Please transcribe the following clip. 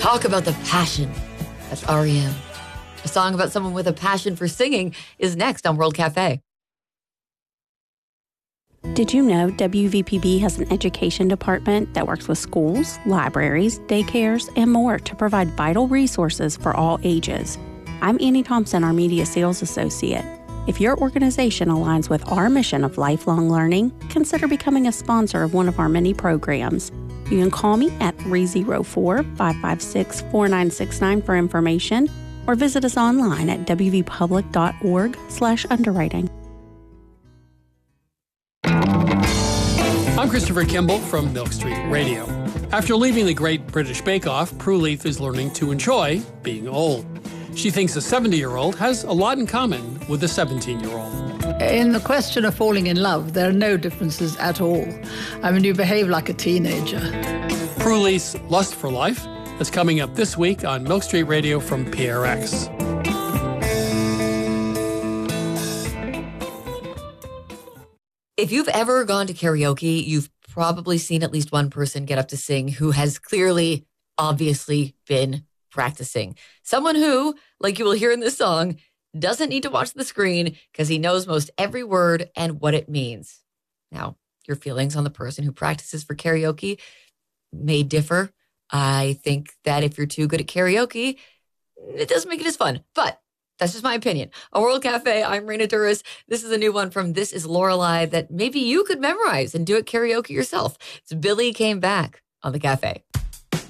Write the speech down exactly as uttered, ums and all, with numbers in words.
Talk about the passion. That's R E M. A song about someone with a passion for singing is next on World Cafe. Did you know W V P B has an education department that works with schools, libraries, daycares, and more to provide vital resources for all ages? I'm Annie Thompson, our Media Sales Associate. If your organization aligns with our mission of lifelong learning, consider becoming a sponsor of one of our many programs. You can call me at three oh four, five five six, four nine six nine for information, or visit us online at w v public dot org slash underwriting. I'm Christopher Kimball from Milk Street Radio. After leaving the Great British Bake Off, Prue Leith is learning to enjoy being old. She thinks a seventy-year-old has a lot in common with a seventeen-year-old. In the question of falling in love, there are no differences at all. I mean, you behave like a teenager. Prue Leith's Lust for Life is coming up this week on Milk Street Radio from P R X. If you've ever gone to karaoke, you've probably seen at least one person get up to sing who has clearly, obviously been practicing. Someone who, like you will hear in this song, doesn't need to watch the screen because he knows most every word and what it means. Now, your feelings on the person who practices for karaoke may differ. I think that if you're too good at karaoke, it doesn't make it as fun. But that's just my opinion. On World Cafe, I'm Raina Duras. This is a new one from This Is Lorelei that maybe you could memorize and do at karaoke yourself. It's Billy Came Back on the Cafe.